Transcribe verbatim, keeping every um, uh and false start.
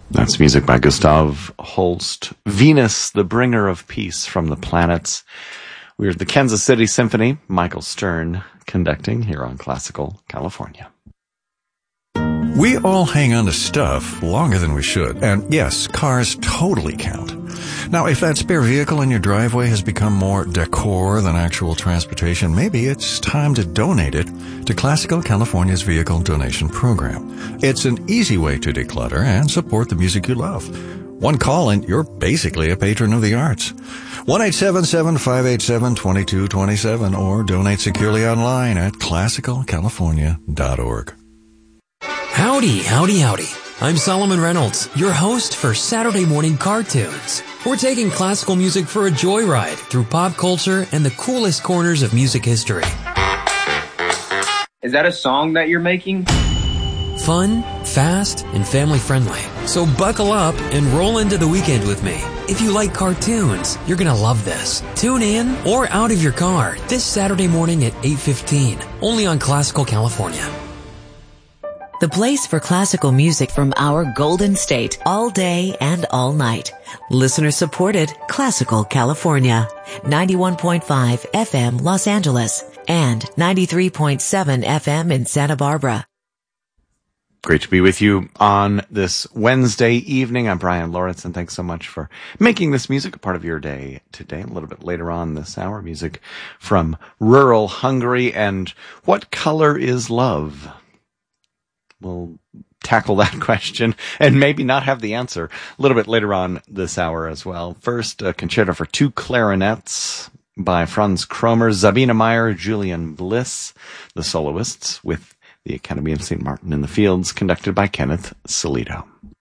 That's music by Gustav Holst. Venus, the bringer of peace from the planets. We're the Kansas City Symphony, Michael Stern conducting here on Classical California. We all hang on to stuff longer than we should. And yes, cars totally count. Now, if that spare vehicle in your driveway has become more decor than actual transportation, maybe it's time to donate it to Classical California's Vehicle Donation Program. It's an easy way to declutter and support the music you love. One call and you're basically a patron of the arts. one eight seven seven, five eight seven, two two two seven or donate securely online at classical california dot org. Howdy, howdy, howdy. I'm Solomon Reynolds, your host for Saturday Morning Cartoons. We're taking classical music for a joyride through pop culture and the coolest corners of music history. Is that a song that you're making? Fun, fast, and family-friendly. So buckle up and roll into the weekend with me. If you like cartoons, you're going to love this. Tune in or out of your car this Saturday morning at eight fifteen, only on Classical California. The place for classical music from our Golden State, all day and all night. Listener supported Classical California, ninety-one point five F M Los Angeles and ninety-three point seven F M in Santa Barbara. Great to be with you on this Wednesday evening. I'm Brian Lawrence, and thanks so much for making this music a part of your day today. A little bit later on this hour, music from rural Hungary and What Color is Love? We'll tackle that question and maybe not have the answer a little bit later on this hour as well. First, a concerto for two clarinets by Franz Kromer, Sabine Meyer, Julian Bliss, the soloists with the Academy of Saint Martin in the Fields, conducted by Kenneth Solito.